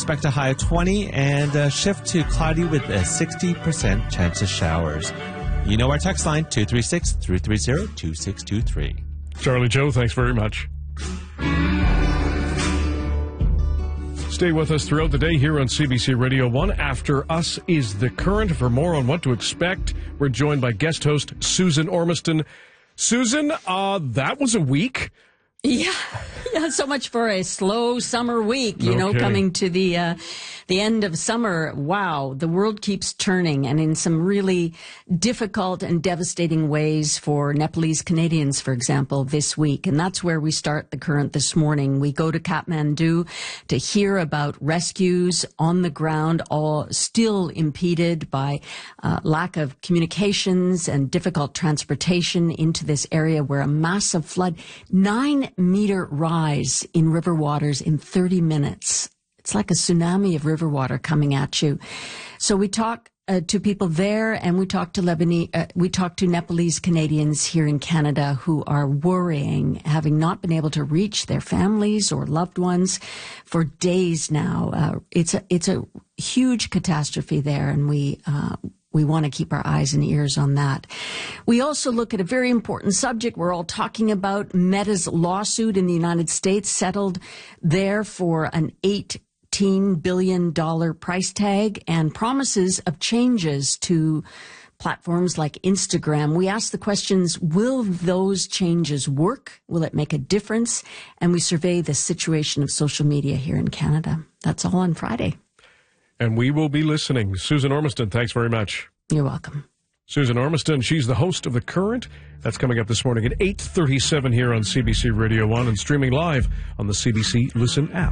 expect a high of 20 and a shift to cloudy with a 60% chance of showers. You know our text line, 236-330-2623. Charlie Joe, thanks very much. Stay with us throughout the day here on CBC Radio 1. After us is The Current. For more on what to expect, we're joined by guest host Susan Ormiston. Susan, that was a week. Yeah, so much for a slow summer week, coming to the end of summer. Wow, the world keeps turning, and in some really difficult and devastating ways for Nepalese Canadians, for example, this week. And that's where we start The Current this morning. We go to Kathmandu to hear about rescues on the ground, all still impeded by lack of communications and difficult transportation into this area where a massive flood, 9-meter rise in river waters in 30 minutes. It's like a tsunami of river water coming at you. So we talk to people there, and we talk to Nepalese Canadians here in Canada who are worrying, having not been able to reach their families or loved ones for days now. It's a huge catastrophe there, and we want to keep our eyes and ears on that. We also look at a very important subject we're all talking about, Meta's lawsuit in the United States, settled there for an $18 billion price tag and promises of changes to platforms like Instagram. We ask the questions, will those changes work? Will it make a difference? And we survey the situation of social media here in Canada. That's all on Friday. And we will be listening. Susan Ormiston, thanks very much. You're welcome. Susan Ormiston, she's the host of The Current. That's coming up this morning at 8:37 here on CBC Radio 1 and streaming live on the CBC Listen app.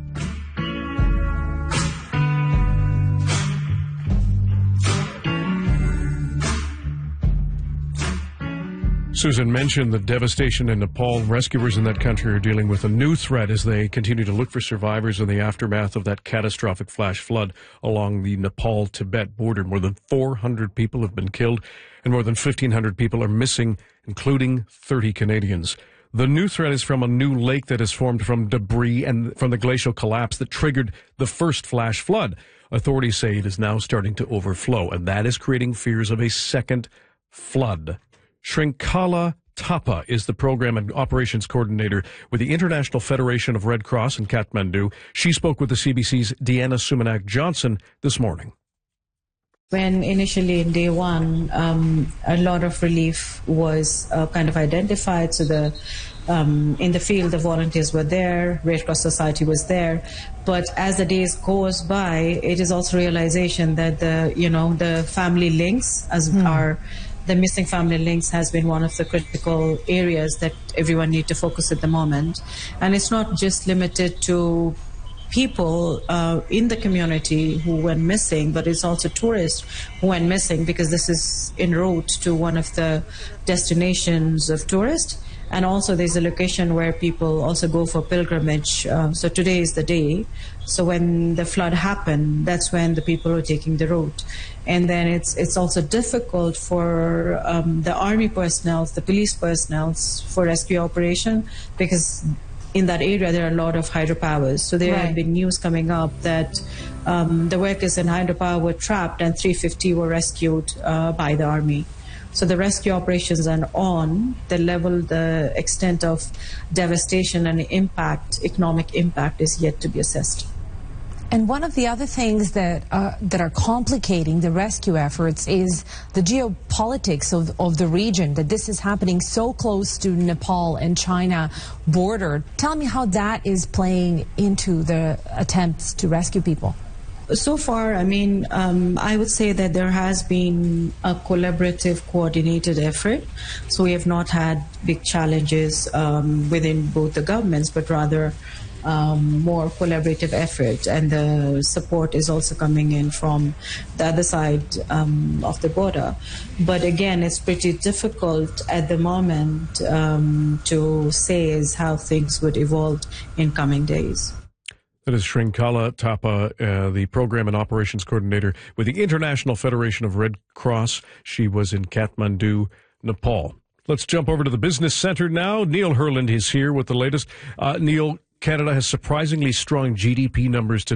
Susan mentioned the devastation in Nepal. Rescuers in that country are dealing with a new threat as they continue to look for survivors in the aftermath of that catastrophic flash flood along the Nepal-Tibet border. More than 400 people have been killed and more than 1,500 people are missing, including 30 Canadians. The new threat is from a new lake that has formed from debris and from the glacial collapse that triggered the first flash flood. Authorities say it is now starting to overflow, and that is creating fears of a second flood. Shrinkala Thapa is the Program and Operations Coordinator with the International Federation of Red Cross in Kathmandu. She spoke with the CBC's Deanna Sumanak-Johnson this morning. When initially in day one, a lot of relief was kind of identified. So in the field, the volunteers were there, Red Cross Society was there. But as the days goes by, it is also realization that the family links the missing family links has been one of the critical areas that everyone needs to focus at the moment. And it's not just limited to people in the community who went missing, but it's also tourists who went missing, because this is en route to one of the destinations of tourists. And also there's a location where people also go for pilgrimage. So today is the day. So when the flood happened, that's when the people are taking the route. And then it's also difficult for the army personnel, the police personnel for rescue operation, because in that area there are a lot of hydropowers. So there have been news coming up that the workers in hydropower were trapped and 350 were rescued by the army. So the rescue operations are on. The extent of devastation and impact, economic impact, is yet to be assessed. And one of the other things that are complicating the rescue efforts is the geopolitics of the region, that this is happening so close to Nepal and China border. Tell me how that is playing into the attempts to rescue people. So far, I would say that there has been a collaborative, coordinated effort. So we have not had big challenges within both the governments, but rather more collaborative effort. And the support is also coming in from the other side of the border. But again, it's pretty difficult at the moment to say is how things would evolve in coming days. That is Shrinkala Thapa, the Program and Operations Coordinator with the International Federation of Red Cross. She was in Kathmandu, Nepal. Let's jump over to the business center now. Neil Herland is here with the latest. Neil, Canada has surprisingly strong GDP numbers today.